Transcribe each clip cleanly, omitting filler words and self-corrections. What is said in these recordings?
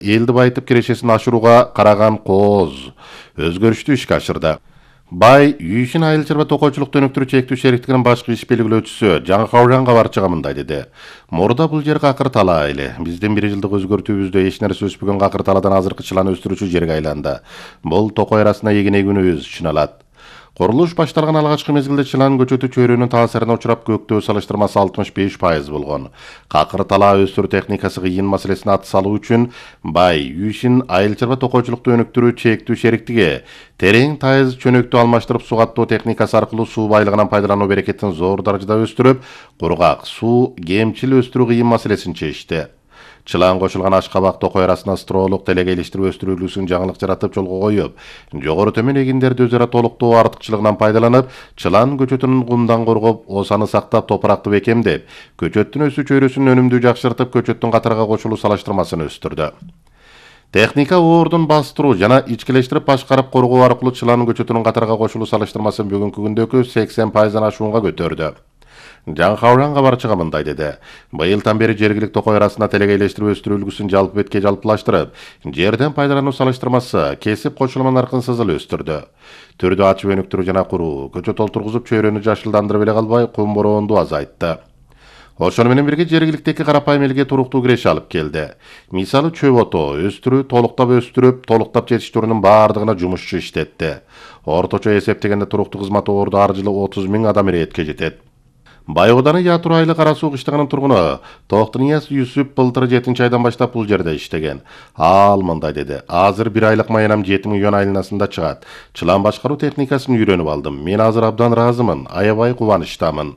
элди байытып кирешесин ашырууга караган кооз өзгөрүштүү ишке ашырды. Бай үйшін айыл чарба токойчулук өнүктүрүү чектүү шериктигинин башкы иш белгилөөчүсү Жаңы Кавжан кабарчыга мындай деди. Мурда бул жер какыр тала эле. Биздин 1 жылдык өзгөртүүбүздө эч нерсе өспөгөн какыр таладан азыркы чылан өстүрүүчү жерге айланды. Бул токой арасына эгин эгүүнүбүз үчүн алат. Курулуш башталган алгачкы мезгилде чылан көчөтү чөйрөнүн таасирине учурап көктөө салыштырмасы 65% болгон. Какыр тала өстүрүү техникасы кыйын маселесине ат салуу үчүн Бай үйшин айыл чарба токойчулукту өнүктүрүү чектүү шериктиги терең тайыз чөнөктү алмаштырып сугаттоо техникасы аркылуу суу байлыгынан пайдалануу берекетин зор даражада өстүрүп, кургак суу кемчил өстүрүү кыйын маселесин чечти. Чылан кошулган Ашкабак токой арасына стролук телеге илиштирип өстүрүүлүүсүн жаңылык жаратып жолго коюп, жогору төмөн эгиндерди өзара толуктоо артыкчылыгынан пайдаланып, чылан көчөтүнүн кумдан коргоп, осаны сактап, топуракты бекемдеп, көчөттүн өсүү чөйрөсүнүн өнүмдүү жакшыртып, көчөттүн катарга кошулуу салыштырмасын өстүрдү. Техника оордун бастыруу жана ичкилештирип башкарып коргоо аркылуу чылан көчөтүнүн катарга кошулуу салыштырмасын бүгүнкү күндөгү 80%-дан ашуунга көтөрдү. Жаңы Кавжан кабарчыга мындай деди. Быйылдан бери жергиликтүү токой арасына телеге илештирип өстүрүү үлгүсүн жалпы бетке жалпылаштырып, жерден пайдалануу салыштырмасы кесип кошулма наркын сызыл өстүрдү. Түрдү ачып өнүктүрүү жана куруу, көчөт олтургузуп чөйрөнү жашылдандырып эле калбай, кум бороонду азайтты. Ошону менен бирге жергиликтеги карапайым элге туруктуу киреше алып келди. Мисалы чөп отоо өстүрүү, толуктап жетиштирүүнүн баардыгына жумушчу иштетти. Орточо эсептегенде туруктуу кызмат оорду ар жылы 30 000 адам иретке жетет. Бай Ооданы Ятур айылы Кара Суу кыштыгынын тургуну Токтунияз Юсуп былтыр 7-айдан баштап бул жерде иштеген. Ал мындай деди. Азыр 1 айлык маянам 7 миллион айланасында чыгат. Чылан башкаруу техникасын үйрөнүп алдым. Мен азыр абдан ыраазымын, аябай кубанычтамын.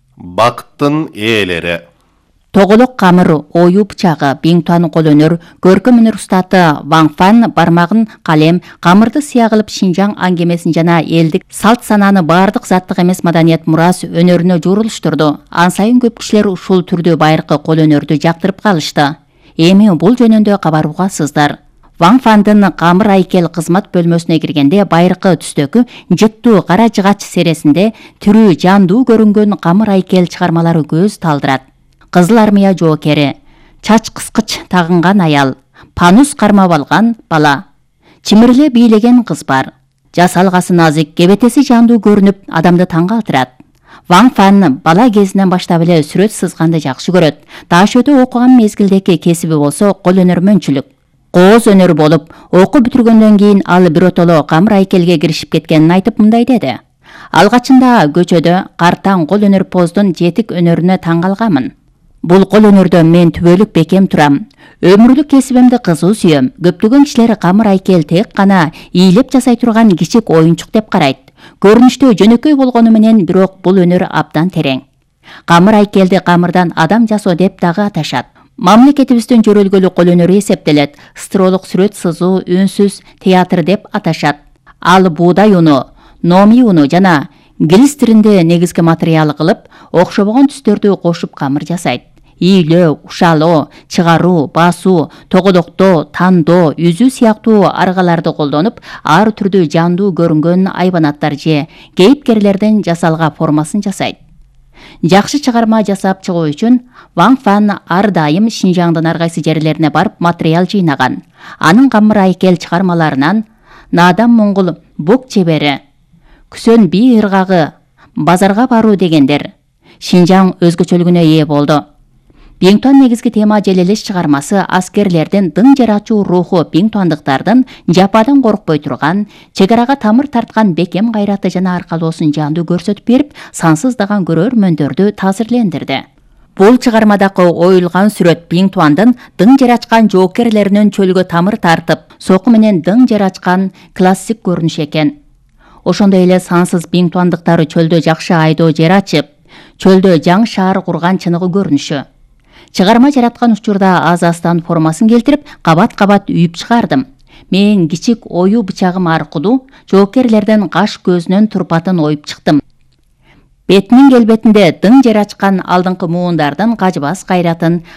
Бактын ээлери. Тоголок камыр, ою бычагы, биңтуан кол өнөр, көркөм өнөр устаты Ван Фан бармагын калем, камырды сыя кылып Шинжаң аңгемесин жана элдик салт сананы бардык заттык эмес маданият мурас өнөрүнө журулуштурду. Ан сайын көп кишилер ушул түрдө байыркы кол өнөрдү жактырып калышты. Эми бул жөнүндө кабарууга сыздар. Ван Фандын камыр айкел кызмат бөлмөсүнө киргенде байыркы түстөгү жыттуу кара жыгач сересинде түрү жандуу көрүнгөн камыр айкел чыгармалары көз талдырат. Кызыл армия жоокери, чач кыскыч тагынган аял, панус кармап алган бала, чимирле бийлеген кыз бар. Жасалгасы назик, кебетеси жандуу көрүнүп, адамды таң калтырат. Ван Фан бала кезинен баштап эле сүрөт сызганды жакшы көрөт. Дашөдө окуган мезгилдеки кесиби болсо кол өнөрмөнчүлүк. Кооз өнөр болуп, окуу бүтүргөндөн кийин ал биротоло камыр айкелге киришип кеткенин айтып мындай деди. Алгачында көчөдө картаң кол өнөр поздун жетик өнөрүнө таң калганмын. Бул кол өнөрдө мен түбөлүк бекем турам. Өмүрлүк кесибимди кызуу сүйөм. Көптөгөн кишилер камыр айкел тек гана ийилеп жасай турган кичик оюнчук деп карайт. Көрүнүштө жөнөкөй болгону менен бирок бул өнөр абдан терең. Камыр айкелди камырдан адам жасоо деп дагы аташат. Мамлекетибиздин жөрөлгөлү кол өнөрү эсептелет. Стролук сүрөт сызуу, үнсүз театр деп аташат. Ал буудай уну, номи уну жана гилис тиринде негизги материалы кылып, окшобогон түстөрдү кошуп камыр жасайт. Ийилөө, ушалоо, чыгаруу, басуу, тоголоктоо, тандоо, үзүү сыяктуу аргаларды колдонуп, ар түрдүү жандуу көрүнгөн айбанаттар же кейипкерлерден жасалга формасын жасайт. Жакшы чыгарма жасап чыгуу үчүн Ван Фан ар дайым Шинжаңдын ар кайсы жерлерине барып материал жыйнаган. Анын камыр айкел чыгармаларынан Надан Моңгол бук чебери, Күсөн бий ыргагы, базарга баруу дегендер Шинжаң өзгөчөлүгүнө ээ болду. Биңтуан негизги тема желелеш чыгармасы аскерлердин дың жарачуу руху биңтуандыктардын жападан коркпой турган, чек арага тамыр тарткан бекем кайраты жана аркалоосун жандуу көрсөтүп берип, сансыздаган көрөрмөндөрдү таасирлендирди. Бул чыгармадагы оюлган сүрөт биңтуандын дың жарачкан жоокерлеринин чөлгө тамыр тартып, соку менен дың жарачкан классик көрүнүш экен. Ошондой эле сансыз биңтуандыктары чөлдө жакшы айдоо жер ачып, чөлдө жаңы шаар курган чыныгы көрүнүшү. Чыгарма жараткан учурда аз-аздан формасын келтирип, кабат-кабат үйүп чыгардым. Мен кичик ою бычагым аркылуу жоокерлердин каш көзүнүн турпатын оюп чыктым. Бетинин келбетинде дың жер ачкан алдыңкы муундардын кажыбас кайратын,